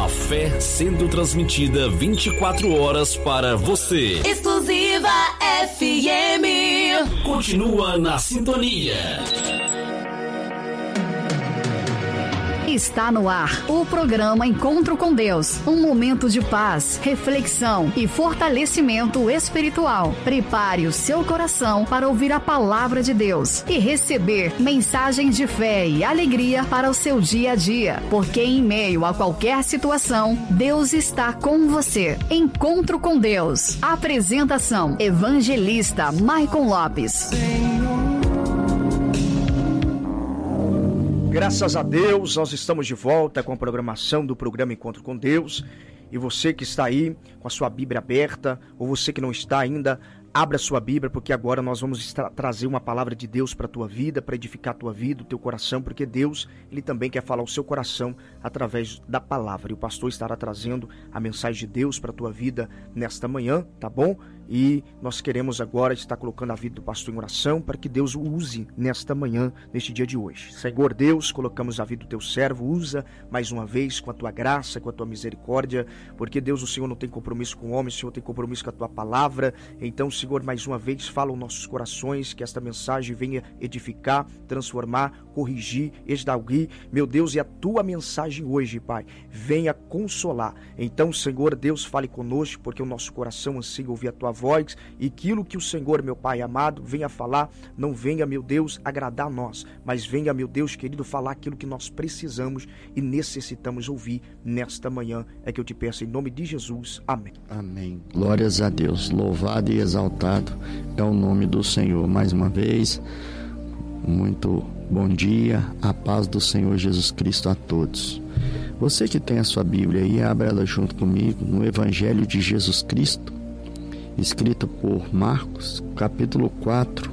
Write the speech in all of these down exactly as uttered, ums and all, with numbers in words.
A fé sendo transmitida vinte e quatro horas para você. Exclusiva F M. Continua na sintonia. Está no ar o programa Encontro com Deus, um momento de paz, reflexão e fortalecimento espiritual. Prepare o seu coração para ouvir a palavra de Deus e receber mensagens de fé e alegria para o seu dia a dia, porque em meio a qualquer situação, Deus está com você. Encontro com Deus. Apresentação: Evangelista Maicon Lopes. Graças a Deus, nós estamos de volta com a programação do programa Encontro com Deus. E você que está aí com a sua Bíblia aberta, ou você que não está ainda, abra sua Bíblia, porque agora nós vamos tra- trazer uma palavra de Deus para a tua vida, para edificar a tua vida, o teu coração, porque Deus, Ele também quer falar o seu coração através da palavra. E o pastor estará trazendo a mensagem de Deus para a tua vida nesta manhã, tá bom? E nós queremos agora estar colocando a vida do pastor em oração para que Deus o use nesta manhã, neste dia de hoje. Senhor Deus, colocamos a vida do teu servo, usa mais uma vez com a tua graça, com a tua misericórdia, porque Deus, o Senhor não tem compromisso com o homem, o Senhor tem compromisso com a tua palavra. Então, Senhor, mais uma vez fala aos nossos corações, que esta mensagem venha edificar, transformar, corrigir, exaltar, meu Deus, e a tua mensagem hoje, Pai, venha consolar. Então, Senhor Deus, fale conosco, porque o nosso coração anseia ouvir a tua voz, e aquilo que o Senhor, meu Pai amado, venha falar, não venha, meu Deus, agradar a nós, mas venha, meu Deus querido, falar aquilo que nós precisamos e necessitamos ouvir nesta manhã. É que eu te peço em nome de Jesus. Amém. Amém. Glórias a Deus. Louvado e exaltado é o nome do Senhor. Mais uma vez, muito bom dia, a paz do Senhor Jesus Cristo a todos. Você que tem a sua Bíblia aí, abra ela junto comigo no Evangelho de Jesus Cristo, escrito por Marcos, capítulo quatro,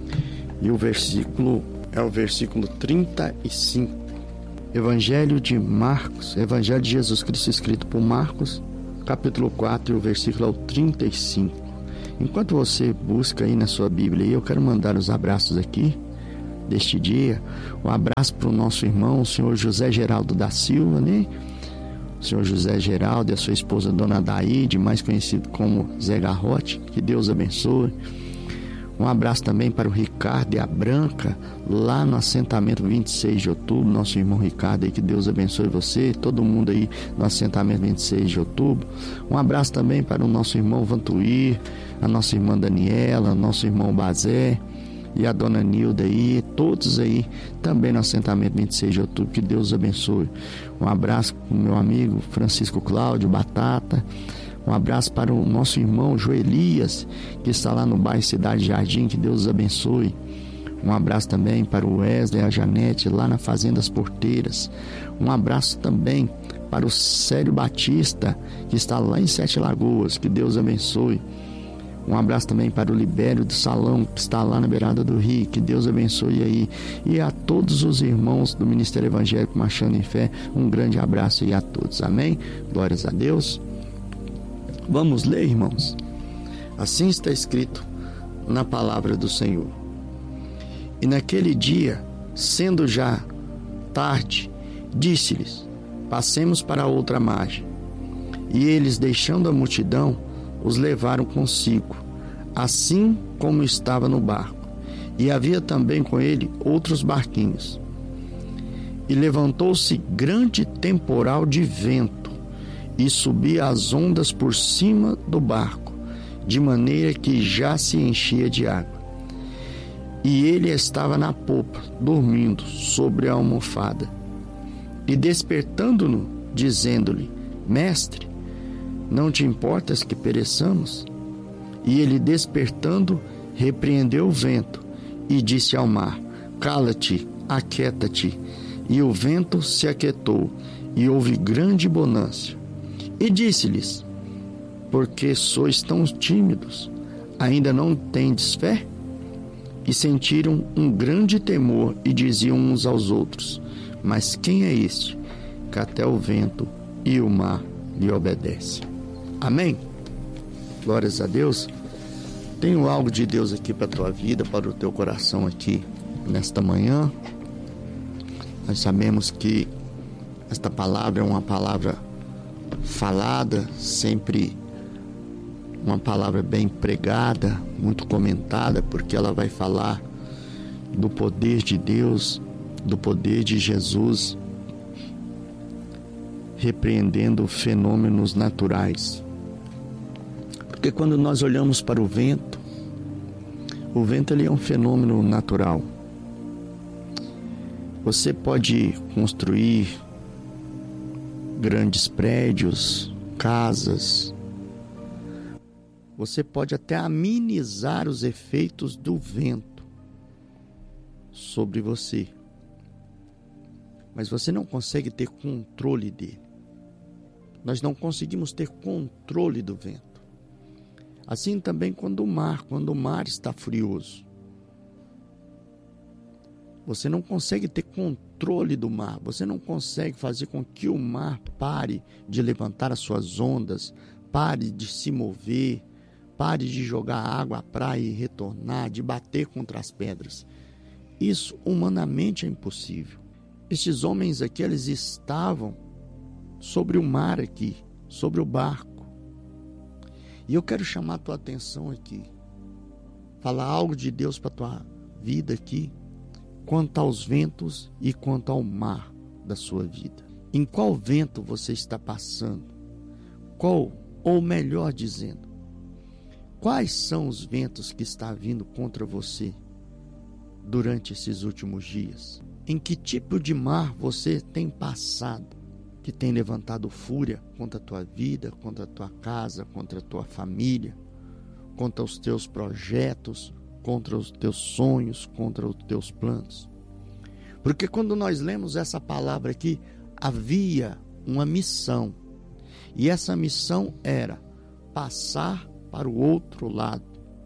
e o versículo é o versículo trinta e cinco. Evangelho de Marcos, Evangelho de Jesus Cristo, escrito por Marcos, capítulo quatro, e o versículo é o trinta e cinco. Enquanto você busca aí na sua Bíblia, eu quero mandar os abraços aqui deste dia. Um abraço para o nosso irmão, o senhor José Geraldo da Silva, né? O senhor José Geraldo e a sua esposa Dona Daíde, mais conhecido como Zé Garrote, que Deus abençoe. Um abraço também para o Ricardo e a Branca, lá no assentamento vinte e seis de outubro, nosso irmão Ricardo aí, que Deus abençoe você, todo mundo aí no assentamento vinte e seis de outubro. Um abraço também para o nosso irmão Vantuir, a nossa irmã Daniela, nosso irmão Bazé e a dona Nilda aí, todos aí também no assentamento vinte e seis de outubro, que Deus abençoe. Um abraço para o meu amigo Francisco Cláudio Batata. Um abraço para o nosso irmão Joelias, que está lá no bairro Cidade Jardim, que Deus os abençoe. Um abraço também para o Wesley e a Janete, lá na Fazenda das Porteiras. Um abraço também para o Célio Batista, que está lá em Sete Lagoas, que Deus abençoe. Um abraço também para o Libério do Salão, que está lá na beirada do rio, que Deus abençoe aí. E a todos os irmãos do Ministério Evangélico Marchando em Fé, um grande abraço aí a todos. Amém? Glórias a Deus. Vamos ler, irmãos? Assim está escrito na palavra do Senhor. E naquele dia, sendo já tarde, disse-lhes: passemos para outra margem. E eles, deixando a multidão, os levaram consigo, assim como estava no barco. E havia também com ele outros barquinhos. E levantou-se grande temporal de vento, e subia as ondas por cima do barco, de maneira que já se enchia de água. E ele estava na popa, dormindo sobre a almofada. E despertando-no, dizendo-lhe: Mestre, não te importas que pereçamos? E ele, despertando, repreendeu o vento e disse ao mar: Cala-te, aquieta-te. E o vento se aquietou, e houve grande bonança. E disse-lhes: Por que sois tão tímidos? Ainda não tendes fé? E sentiram um grande temor e diziam uns aos outros: Mas quem é este, que até o vento e o mar lhe obedecem? Amém? Glórias a Deus. Tenho algo de Deus aqui para a tua vida, para o teu coração aqui nesta manhã. Nós sabemos que esta palavra é uma palavra falada, sempre uma palavra bem pregada, muito comentada, porque ela vai falar do poder de Deus, do poder de Jesus, repreendendo fenômenos naturais. Porque quando nós olhamos para o vento, o vento ele é um fenômeno natural. Você pode construir grandes prédios, casas. Você pode até amenizar os efeitos do vento sobre você. Mas você não consegue ter controle dele. Nós não conseguimos ter controle do vento. Assim também quando o mar, quando o mar está furioso. Você não consegue ter controle do mar. Você não consegue fazer com que o mar pare de levantar as suas ondas, pare de se mover, pare de jogar água à praia e retornar, de bater contra as pedras. Isso humanamente é impossível. Estes homens aqui, eles estavam sobre o mar aqui, sobre o barco. E eu quero chamar a tua atenção aqui, falar algo de Deus para a tua vida aqui, quanto aos ventos e quanto ao mar da sua vida. Em qual vento você está passando? Qual, ou melhor dizendo, quais são os ventos que estão vindo contra você durante esses últimos dias? Em que tipo de mar você tem passado, que tem levantado fúria contra a tua vida, contra a tua casa, contra a tua família, contra os teus projetos, contra os teus sonhos, contra os teus planos? Porque quando nós lemos essa palavra aqui, havia uma missão, e essa missão era passar para o outro lado.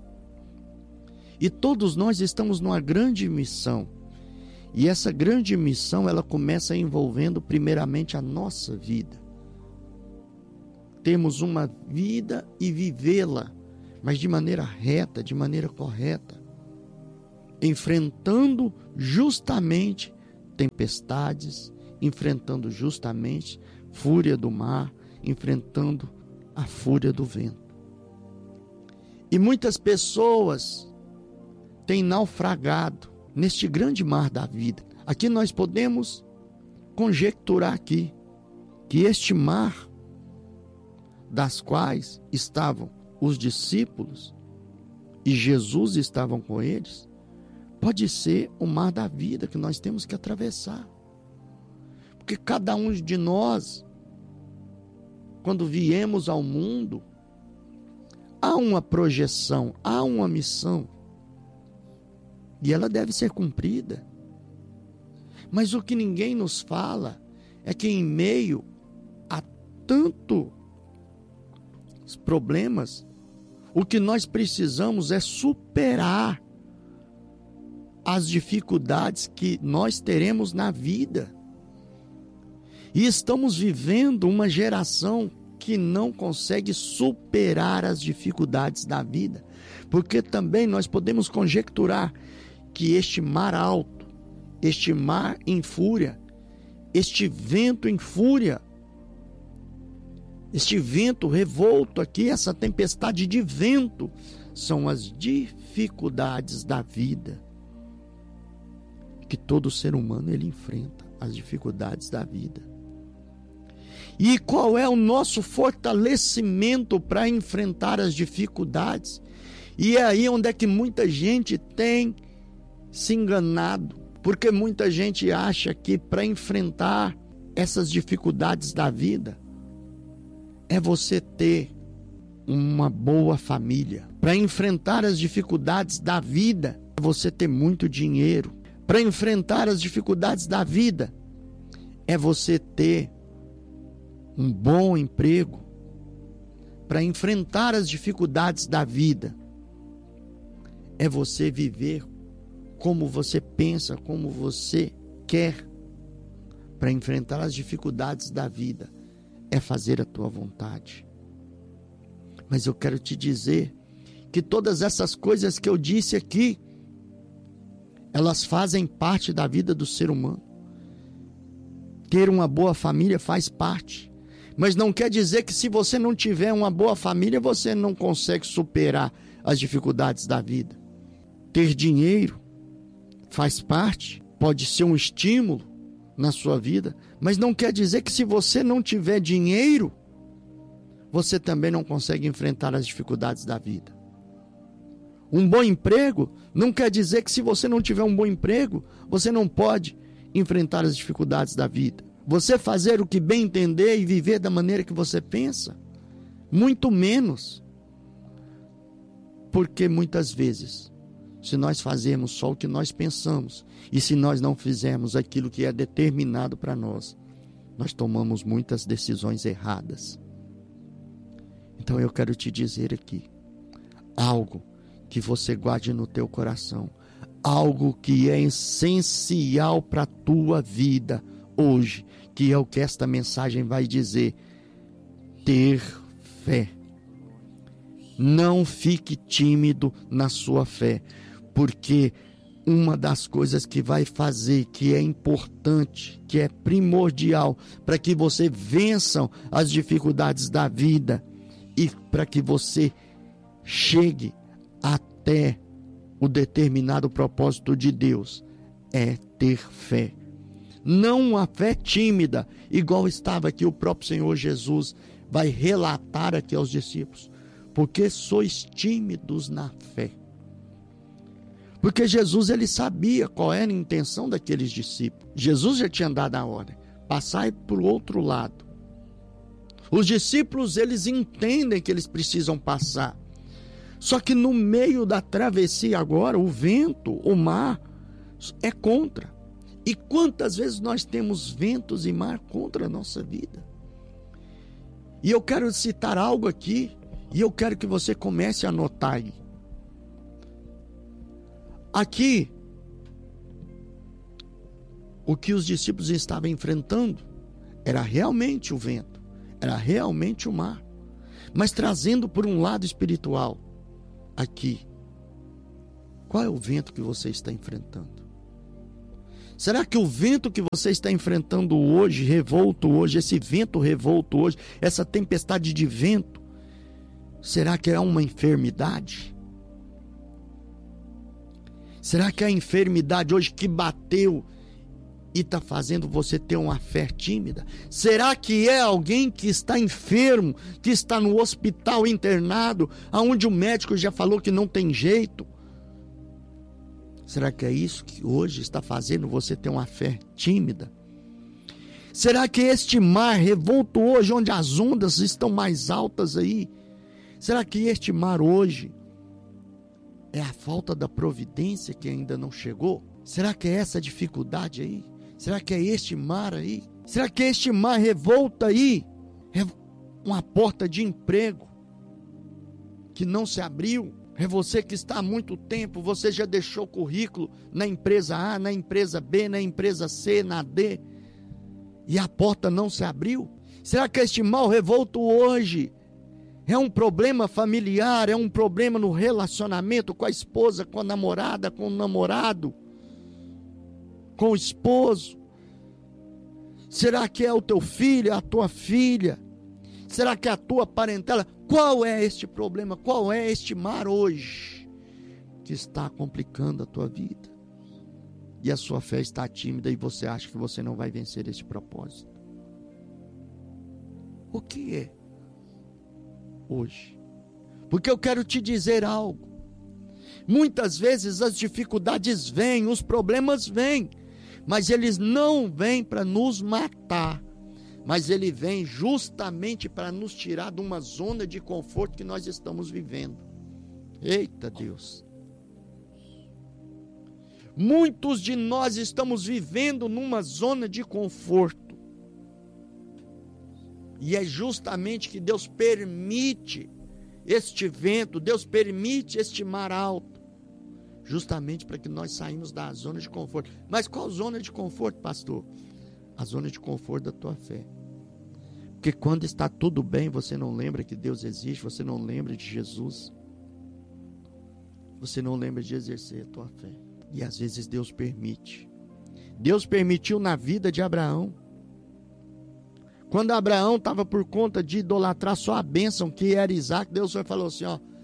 E todos nós estamos numa grande missão, e essa grande missão, ela começa envolvendo primeiramente a nossa vida. Temos uma vida e vivê-la, mas de maneira reta, de maneira correta, enfrentando justamente tempestades, enfrentando justamente fúria do mar, enfrentando a fúria do vento. E muitas pessoas têm naufragado neste grande mar da vida. Aqui nós podemos conjecturar aqui que este mar, das quais estavam os discípulos e Jesus estavam com eles, pode ser o mar da vida que nós temos que atravessar. Porque cada um de nós, quando viemos ao mundo, há uma projeção, há uma missão, e ela deve ser cumprida. Mas o que ninguém nos fala é que em meio a tantos problemas, o que nós precisamos é superar as dificuldades que nós teremos na vida. E estamos vivendo uma geração que não consegue superar as dificuldades da vida, porque também nós podemos conjecturar que este mar alto, este mar em fúria, este vento em fúria, este vento revolto aqui, essa tempestade de vento, são as dificuldades da vida que todo ser humano ele enfrenta, as dificuldades da vida. E qual é o nosso fortalecimento para enfrentar as dificuldades? E é aí onde é que muita gente tem se enganado, porque muita gente acha que para enfrentar essas dificuldades da vida é você ter uma boa família. Para enfrentar as dificuldades da vida é você ter muito dinheiro. Para enfrentar as dificuldades da vida é você ter um bom emprego. Para enfrentar as dificuldades da vida é você viver como você pensa, como você quer. Para enfrentar as dificuldades da vida é fazer a tua vontade. Mas eu quero te dizer que todas essas coisas que eu disse aqui, elas fazem parte da vida do ser humano. Ter uma boa família faz parte, Mas não quer dizer que se você não tiver uma boa família, você não consegue superar as dificuldades da vida. Ter dinheiro faz parte, pode ser um estímulo na sua vida, mas não quer dizer que se você não tiver dinheiro, você também não consegue enfrentar as dificuldades da vida. Um bom emprego não quer dizer que se você não tiver um bom emprego, você não pode enfrentar as dificuldades da vida. Você fazer o que bem entender e viver da maneira que você pensa, muito menos. Porque muitas vezes, se nós fazemos só o que nós pensamos, e se nós não fizermos aquilo que é determinado para nós, nós tomamos muitas decisões erradas. Então eu quero te dizer aqui, algo que você guarde no teu coração, algo que é essencial para a tua vida hoje, que é o que esta mensagem vai dizer: ter fé. Não fique tímido na sua fé, porque uma das coisas que vai fazer, que é importante, que é primordial para que você vença as dificuldades da vida e para que você chegue até o determinado propósito de Deus, é ter fé. Não uma fé tímida, igual estava aqui o próprio Senhor Jesus, vai relatar aqui aos discípulos: porque sois tímidos na fé. Porque Jesus, ele sabia qual era a intenção daqueles discípulos. Jesus já tinha dado a ordem: passai para o outro lado. Os discípulos, eles entendem que eles precisam passar. Só que no meio da travessia agora, o vento, o mar, é contra. E quantas vezes nós temos ventos e mar contra a nossa vida? E eu quero citar algo aqui, e eu quero que você comece a anotar aí. Aqui, o que os discípulos estavam enfrentando era realmente o vento, era realmente o mar. Mas trazendo por um lado espiritual, aqui, qual é o vento que você está enfrentando? Será que o vento que você está enfrentando hoje, revolto hoje, esse vento revolto hoje, essa tempestade de vento, será que é uma enfermidade? Será que é a enfermidade hoje que bateu e está fazendo você ter uma fé tímida? Será que é alguém que está enfermo, que está no hospital internado, onde o médico já falou que não tem jeito? Será que é isso que hoje está fazendo você ter uma fé tímida? Será que este mar revolto hoje, onde as ondas estão mais altas aí, será que este mar hoje é a falta da providência que ainda não chegou? Será que é essa dificuldade aí? Será que é este mar aí? Será que é este mar revolta aí é uma porta de emprego que não se abriu? É você que está há muito tempo, você já deixou currículo na empresa A, na empresa B, na empresa C, na D, e a porta não se abriu? Será que este mal revolto hoje é um problema familiar, é um problema no relacionamento com a esposa, com a namorada, com o namorado, com o esposo? Será que é o teu filho, a tua filha? Será que é a tua parentela? Qual é este problema? Qual é este mar hoje que está complicando a tua vida? E a sua fé está tímida e você acha que você não vai vencer este propósito. O que é hoje? Porque eu quero te dizer algo. Muitas vezes as dificuldades vêm, os problemas vêm, mas eles não vêm para nos matar, mas ele vem justamente para nos tirar de uma zona de conforto que nós estamos vivendo. Eita Deus! Muitos de nós estamos vivendo numa zona de conforto, e é justamente que Deus permite este vento, Deus permite este mar alto, justamente para que nós saímos da zona de conforto. Mas qual zona de conforto, pastor? A zona de conforto da tua fé. Porque quando está tudo bem, você não lembra que Deus existe, você não lembra de Jesus, você não lembra de exercer a tua fé. E às vezes Deus permite. Deus permitiu na vida de Abraão. Quando Abraão estava por conta de idolatrar só a bênção que era Isaac, Deus foi falou assim, ó,